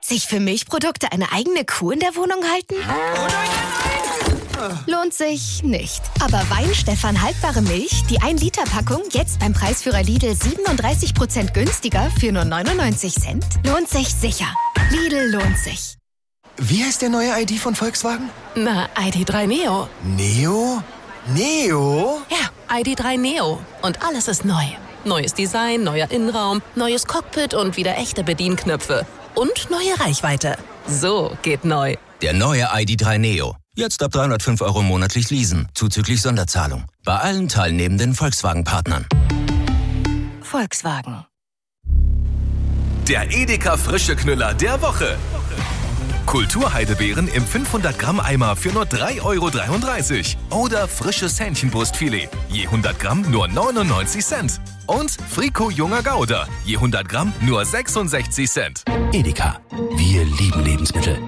Sich für Milchprodukte eine eigene Kuh in der Wohnung halten? Lohnt sich nicht. Aber Weinstefan haltbare Milch, die 1-Liter-Packung, jetzt beim Preisführer Lidl 37% günstiger für nur 99 Cent. Lohnt sich sicher. Lidl lohnt sich. Wie heißt der neue ID von Volkswagen? Na, ID.3 Neo. Neo? Neo? Ja, ID.3 Neo. Und alles ist neu. Neues Design, neuer Innenraum, neues Cockpit und wieder echte Bedienknöpfe. Und neue Reichweite. So geht neu. Der neue ID.3 Neo. Jetzt ab 305 € monatlich leasen, zuzüglich Sonderzahlung. Bei allen teilnehmenden Volkswagen-Partnern. Volkswagen. Der Edeka frische Knüller der Woche. Kulturheidebeeren im 500 Gramm Eimer für nur 3,33 €. Oder frisches Hähnchenbrustfilet, je 100 Gramm nur 99 Cent. Und Frico junger Gouda, je 100 Gramm nur 66 Cent. Edeka. Wir lieben Lebensmittel.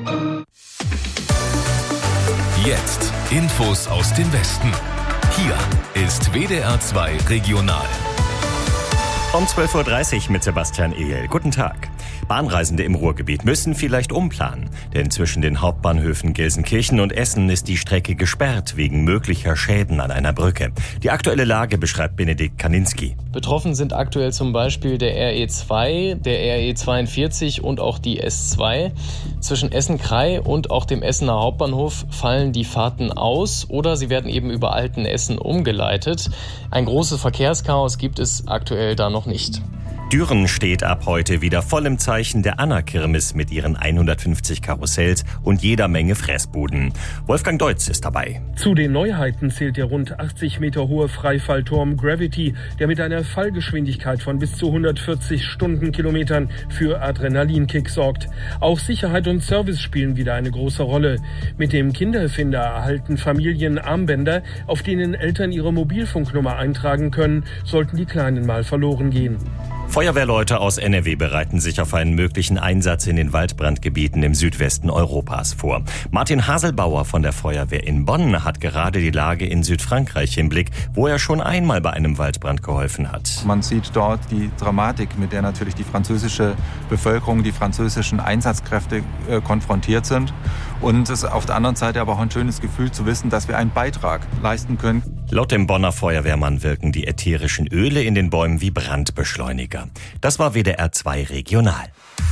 Jetzt Infos aus dem Westen. Hier ist WDR 2 Regional. Um 12.30 Uhr mit Sebastian Ehl. Guten Tag. Bahnreisende im Ruhrgebiet müssen vielleicht umplanen. Denn zwischen den Hauptbahnhöfen Gelsenkirchen und Essen ist die Strecke gesperrt wegen möglicher Schäden an einer Brücke. Die aktuelle Lage beschreibt Benedikt Kaninski. Betroffen sind aktuell zum Beispiel der RE2, der RE42 und auch die S2. Zwischen Essen-Krei und auch dem Essener Hauptbahnhof fallen die Fahrten aus oder sie werden eben über Altenessen umgeleitet. Ein großes Verkehrschaos gibt es aktuell da noch nicht. Düren steht ab heute wieder voll im Zeichen der Anna-Kirmes mit ihren 150 Karussells und jeder Menge Fressbuden. Wolfgang Deutz ist dabei. Zu den Neuheiten zählt der rund 80 Meter hohe Freifallturm Gravity, der mit einer Fallgeschwindigkeit von bis zu 140 Stundenkilometern für Adrenalinkick sorgt. Auch Sicherheit und Service spielen wieder eine große Rolle. Mit dem Kinderfinder erhalten Familien Armbänder, auf denen Eltern ihre Mobilfunknummer eintragen können, sollten die Kleinen mal verloren gehen. Feuerwehrleute aus NRW bereiten sich auf einen möglichen Einsatz in den Waldbrandgebieten im Südwesten Europas vor. Martin Haselbauer von der Feuerwehr in Bonn hat gerade die Lage in Südfrankreich im Blick, wo er schon einmal bei einem Waldbrand geholfen hat. Man sieht dort die Dramatik, mit der natürlich die französische Bevölkerung, die französischen Einsatzkräfte konfrontiert sind. Und es ist auf der anderen Seite aber auch ein schönes Gefühl zu wissen, dass wir einen Beitrag leisten können. Laut dem Bonner Feuerwehrmann wirken die ätherischen Öle in den Bäumen wie Brandbeschleuniger. Das war WDR 2 Regional.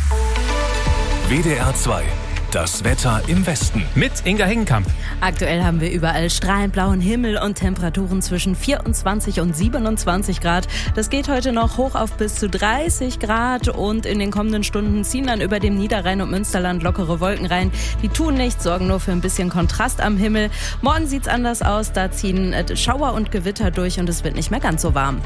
WDR 2. Das Wetter im Westen. Mit Inga Hengenkamp. Aktuell haben wir überall strahlend blauen Himmel und Temperaturen zwischen 24 und 27 Grad. Das geht heute noch hoch auf bis zu 30 Grad und in den kommenden Stunden ziehen dann über dem Niederrhein und Münsterland lockere Wolken rein. Die tun nichts, sorgen nur für ein bisschen Kontrast am Himmel. Morgen sieht's anders aus, da ziehen Schauer und Gewitter durch und es wird nicht mehr ganz so warm.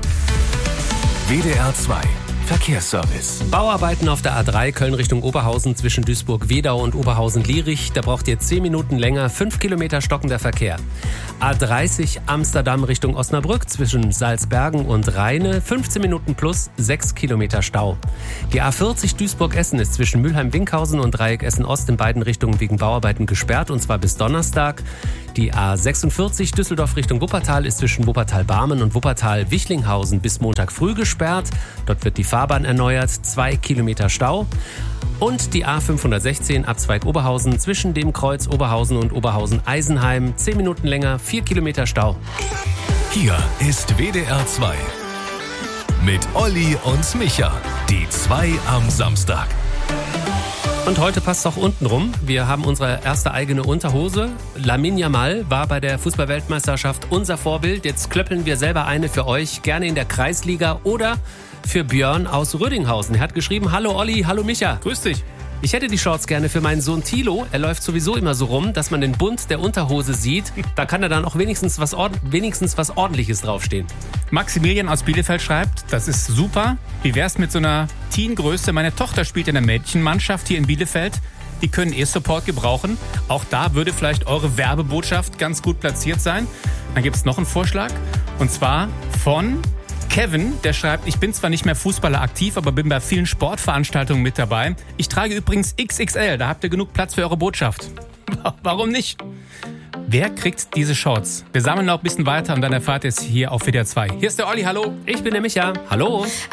WDR 2. Verkehrsservice. Bauarbeiten auf der A3 Köln Richtung Oberhausen zwischen Duisburg-Wedau und Oberhausen-Lierich. Da braucht ihr 10 Minuten länger, 5 Kilometer stockender Verkehr. A30 Amsterdam Richtung Osnabrück zwischen Salzbergen und Rheine. 15 Minuten plus 6 Kilometer Stau. Die A40 Duisburg-Essen ist zwischen Mülheim-Winkhausen und Dreieck Essen-Ost in beiden Richtungen wegen Bauarbeiten gesperrt und zwar bis Donnerstag. Die A46 Düsseldorf Richtung Wuppertal ist zwischen Wuppertal-Barmen und Wuppertal-Wichlinghausen bis Montag früh gesperrt. Dort wird die Fahrbahn erneuert, 2 Kilometer Stau. Und die A516 Abzweig Oberhausen zwischen dem Kreuz Oberhausen und Oberhausen-Eisenheim. 10 Minuten länger, 4 Kilometer Stau. Hier ist WDR 2. Mit Olli und Micha. Die 2 am Samstag. Und heute passt auch unten rum. Wir haben unsere erste eigene Unterhose. Lamine Yamal war bei der Fußball-Weltmeisterschaft unser Vorbild. Jetzt klöppeln wir selber eine für euch, gerne in der Kreisliga oder für Björn aus Rödinghausen. Er hat geschrieben, hallo Olli, hallo Micha. Grüß dich. Ich hätte die Shorts gerne für meinen Sohn Thilo. Er läuft sowieso immer so rum, dass man den Bund der Unterhose sieht. Da kann er dann auch wenigstens was Ordentliches draufstehen. Maximilian aus Bielefeld schreibt, das ist super. Wie wär's mit so einer Teengröße? Meine Tochter spielt in der Mädchenmannschaft hier in Bielefeld. Die können Support gebrauchen. Auch da würde vielleicht eure Werbebotschaft ganz gut platziert sein. Dann gibt es noch einen Vorschlag. Und zwar von Kevin, der schreibt, ich bin zwar nicht mehr Fußballer aktiv, aber bin bei vielen Sportveranstaltungen mit dabei. Ich trage übrigens XXL, da habt ihr genug Platz für eure Botschaft. Warum nicht? Wer kriegt diese Shorts? Wir sammeln noch ein bisschen weiter und dann erfahrt ihr es hier auf WDR 2. Hier ist der Olli, hallo. Ich bin der Micha, hallo.